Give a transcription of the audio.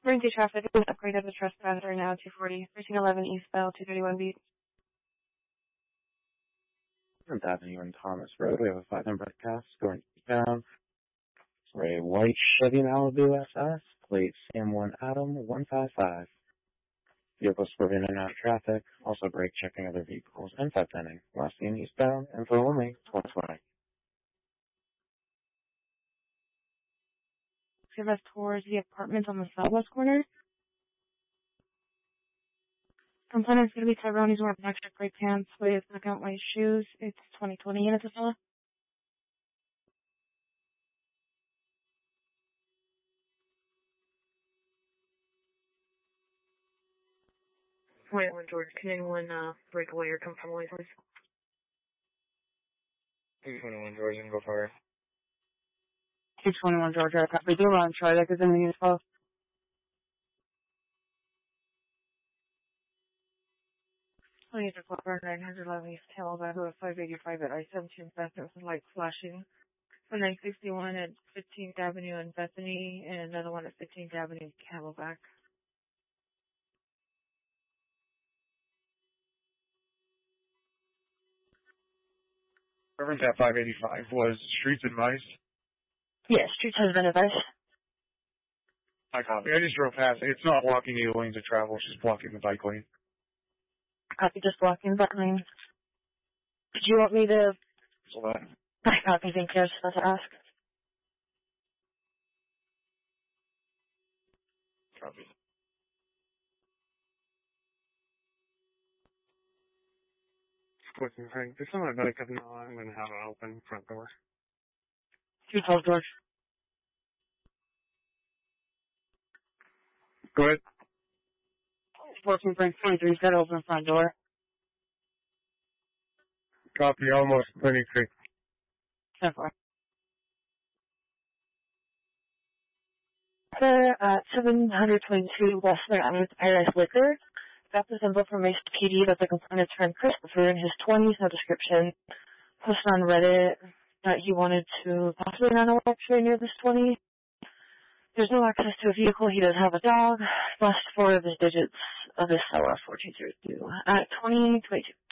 Emergency traffic is upgrade of the trespasser now 240, 1311 eastbound, 231 beat. 7th Avenue and Thomas Road. We have a 5-number cast going eastbound for a white Chevy Malibu SS, plate Sam1 Adam 155. Vehicles swerving in and out of traffic, also brake checking other vehicles, and 510ing. Last seen eastbound, info only, 2020. Give us towards the apartments on the southwest corner. Complainant's going to be Tyrone. He's wearing black shirt, gray pants with blackout white shoes. It's 2020 and it's a fella. Wait, George, can anyone break away or come from away, please? 221 George and go for it. 221 George, I copy. Do run, try that, because in the unit close. Please report 911 East Camelback with 585 at I-17 Bethany with light flashing. 961 at 15th Avenue in Bethany, and another one at 15th Avenue in Camelback. Reference at 585 was Streets advice. Yes, Streets has been advised. I copy. I just drove past. It's not blocking any lanes of travel. It's just blocking the bike lane. Copy, just blocking bike lane. Did you want me to... So that. I copy, thank you. I was supposed to ask. Copy. Listen, Frank, there's someone about to come now. I'm going to have an open front door. 212 George. Go ahead. Working Frank 23's got to open the front door. Copy, almost 23. 10-4. Sir, at 722 Western Avenue Paradise Liquor. Got this info from Mace PD that the complainant's friend Christopher in his 20s, no description, posted on Reddit that he wanted to possibly run a lecture near this 20. There's no access to a vehicle. He does have a dog. Last 4 of his digits of his cell are 4232. At 2022.